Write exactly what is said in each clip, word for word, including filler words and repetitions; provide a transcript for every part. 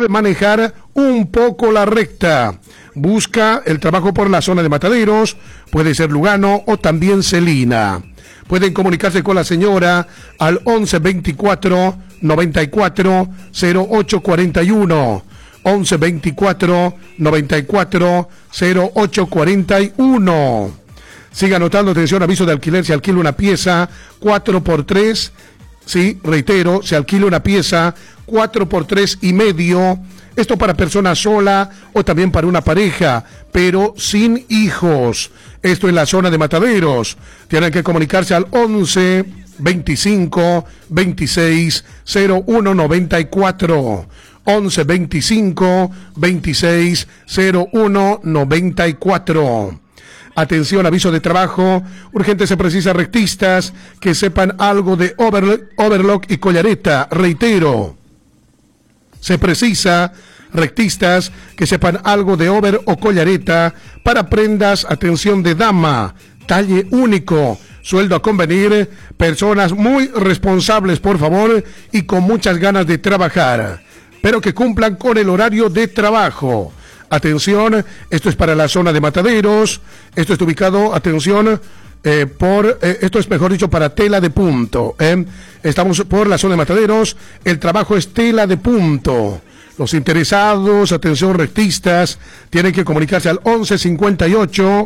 sabe manejar un poco la recta. Busca el trabajo por la zona de Mataderos, puede ser Lugano o también Celina. Pueden comunicarse con la señora al once veinticuatro noventa y cuatro cero ocho cuarenta y uno. once veinticuatro noventa y cuatro cero ocho cuarenta y uno. Siga anotando, atención, aviso de alquiler, se alquila una pieza cuatro por tres, sí, reitero, se alquila una pieza cuatro por tres y medio, esto para persona sola o también para una pareja, pero sin hijos, esto en la zona de Mataderos. Tienen que comunicarse al once veinticinco veintiséis cero uno noventa y cuatro. once veinticinco veintiséis cero uno noventa y cuatro. Atención, aviso de trabajo, urgente se precisa rectistas que sepan algo de over, overlock y collareta, reitero. Se precisa rectistas que sepan algo de over o collareta para prendas, atención, de dama, talle único, sueldo a convenir, personas muy responsables, por favor, y con muchas ganas de trabajar, pero que cumplan con el horario de trabajo. Atención, esto es para la zona de Mataderos, esto está ubicado, atención, eh, por, eh, esto es mejor dicho para tela de punto, eh. Estamos por la zona de Mataderos, el trabajo es tela de punto. Los interesados, atención, rectistas, tienen que comunicarse al once cincuenta y ocho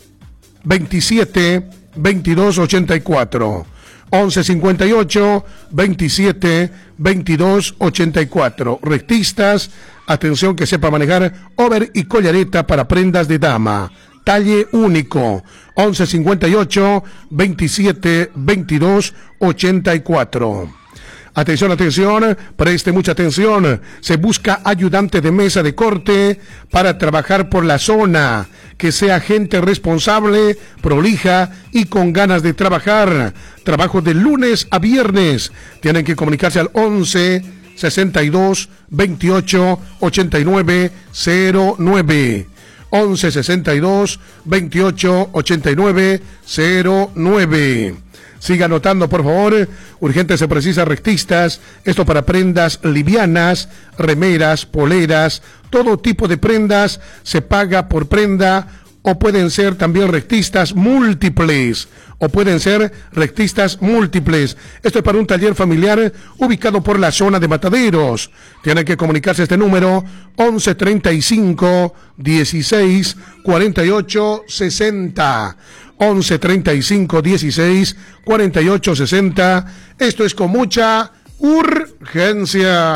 veintisiete veintidós ochenta y cuatro. once cincuenta y ocho veintisiete veintidós ochenta y cuatro. Rectistas, atención, que sepa manejar over y collareta para prendas de dama, talle único. once cincuenta y ocho veintisiete veintidós ochenta y cuatro. Atención, atención, preste mucha atención. Se busca ayudante de mesa de corte para trabajar por la zona, que sea gente responsable, prolija y con ganas de trabajar. Trabajo de lunes a viernes. Tienen que comunicarse al once sesenta y dos veintiocho ochenta y nueve cero nueve. once sesenta y dos veintiocho ochenta y nueve cero nueve. Siga anotando, por favor. Urgente se precisa rectistas, esto para prendas livianas, remeras, poleras, todo tipo de prendas, se paga por prenda, o pueden ser también rectistas múltiples, o pueden ser rectistas múltiples. Esto es para un taller familiar ubicado por la zona de Mataderos. Tienen que comunicarse a este número once treinta y cinco dieciséis cuarenta y ocho sesenta. once treinta y cinco dieciséis cuarenta y ocho sesenta. Esto es con mucha urgencia.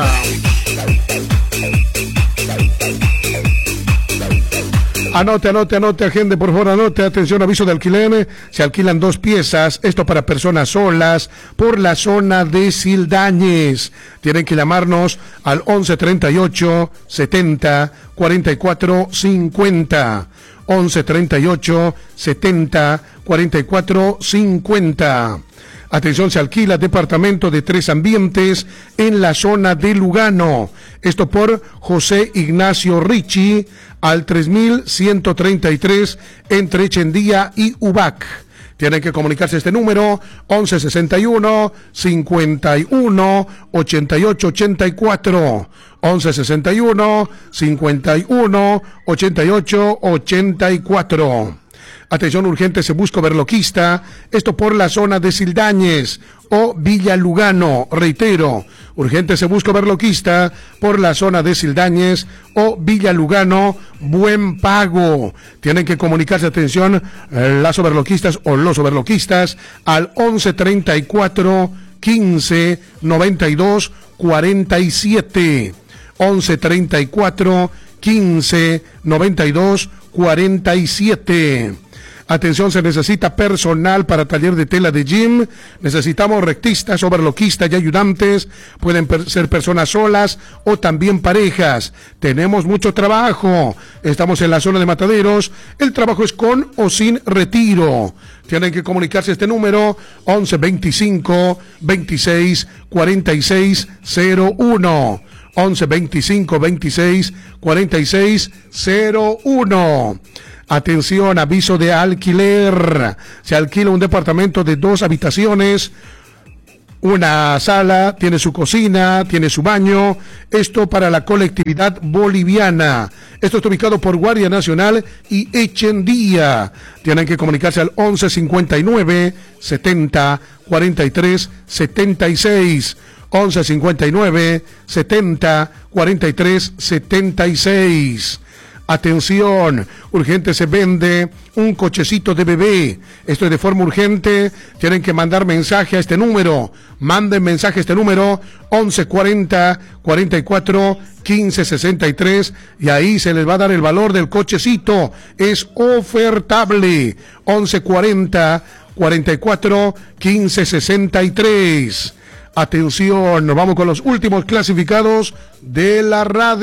Anote, anote, anote, agente, por favor, anote. Atención, aviso de alquiler. Se alquilan dos piezas, esto para personas solas, por la zona de Sildañez. Tienen que llamarnos al once treinta y ocho setenta cuarenta y cuatro cincuenta. once treinta y ocho setenta cuarenta y cuatro cincuenta. Atención, se alquila departamento de tres ambientes en la zona de Lugano. Esto por José Ignacio Ricci al tres mil ciento treinta y tres entre Echendía y Ubac. Tienen que comunicarse a este número once sesenta y uno cincuenta y uno ochenta y ocho ochenta y cuatro. once sesenta y uno cincuenta y uno ochenta y ocho ochenta y cuatro. Atención, urgente, se busca overloquista, esto por la zona de Sildañez o Villa Lugano. Reitero, urgente se busca overloquista por la zona de Sildañez o Villa Lugano, buen pago. Tienen que comunicarse, atención, las overloquistas o los overloquistas al once treinta y cuatro quince noventa y dos cuarenta y siete. once treinta y cuatro quince noventa y dos cuarenta y siete. Atención, se necesita personal para taller de tela de gym. Necesitamos rectistas, overloquistas y ayudantes. Pueden per- ser personas solas o también parejas. Tenemos mucho trabajo. Estamos en la zona de Mataderos. El trabajo es con o sin retiro. Tienen que comunicarse a este número once veinticinco veintiséis cuarenta y seis cero uno. once veinticinco veintiséis cuarenta y seis cero uno. Atención, aviso de alquiler. Se alquila un departamento de dos habitaciones una sala, tiene su cocina, tiene su baño, esto para la colectividad boliviana. Esto está ubicado por Guardia Nacional y Echendía. Tienen que comunicarse al once cincuenta y nueve, setenta, cuarenta y tres, setenta y seis. once cincuenta y nueve, setenta, cuarenta y tres, setenta y seis. Atención, urgente se vende un cochecito de bebé. Esto es de forma urgente. Tienen que mandar mensaje a este número. Manden mensaje a este número once cuarenta, cuarenta y cuatro, quince sesenta y tres y ahí se les va a dar el valor del cochecito. Es ofertable. once cuarenta, cuarenta y cuatro, quince sesenta y tres. Atención, nos vamos con los últimos clasificados de la radio.